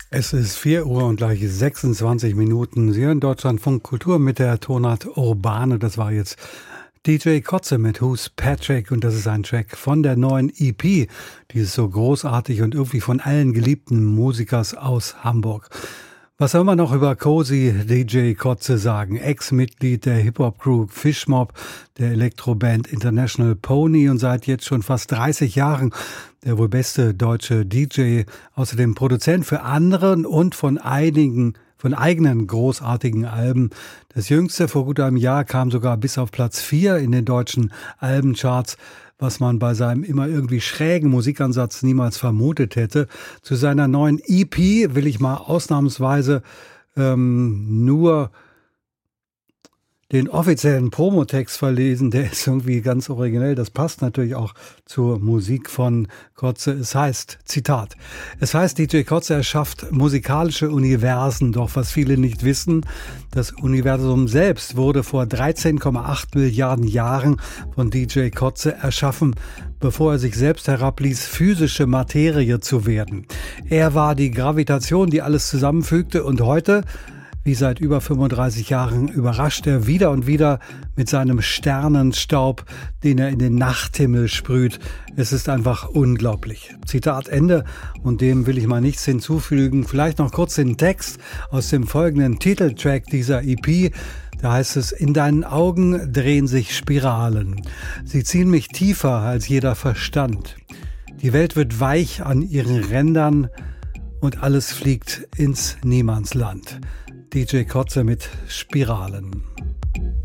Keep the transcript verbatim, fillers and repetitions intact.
Es ist vier Uhr und gleich sechsundzwanzig Minuten. Sie hören Deutschlandfunk Kultur mit der Tonart Urbane. Das war jetzt D J Kotze mit Who's Patrick und das ist ein Track von der neuen E P. Die ist so großartig und irgendwie von allen geliebten Musikers aus Hamburg. Was soll man noch über Cozy D J Kotze sagen? Ex-Mitglied der Hip-Hop-Crew Fishmob, der Elektroband International Pony und seit jetzt schon fast dreißig Jahren der wohl beste deutsche D J, außerdem Produzent für anderen und von einigen von eigenen großartigen Alben. Das jüngste vor gut einem Jahr kam sogar bis auf Platz vier in den deutschen Albencharts, was man bei seinem immer irgendwie schrägen Musikansatz niemals vermutet hätte. Zu seiner neuen E P will ich mal ausnahmsweise ähm, nur den offiziellen Promotext verlesen. Der ist irgendwie ganz originell. Das passt natürlich auch zur Musik von Kotze. Es heißt, Zitat, es heißt, D J Kotze erschafft musikalische Universen. Doch was viele nicht wissen, das Universum selbst wurde vor dreizehn Komma acht Milliarden Jahren von D J Kotze erschaffen, bevor er sich selbst herabließ, physische Materie zu werden. Er war die Gravitation, die alles zusammenfügte, und heute, wie seit über fünfunddreißig Jahren, überrascht er wieder und wieder mit seinem Sternenstaub, den er in den Nachthimmel sprüht. Es ist einfach unglaublich. Zitat Ende. Und dem will ich mal nichts hinzufügen. Vielleicht noch kurz den Text aus dem folgenden Titeltrack dieser E P. Da heißt es: In deinen Augen drehen sich Spiralen. Sie ziehen mich tiefer als jeder Verstand. Die Welt wird weich an ihren Rändern und alles fliegt ins Niemandsland. D J Kotze mit Spiralen.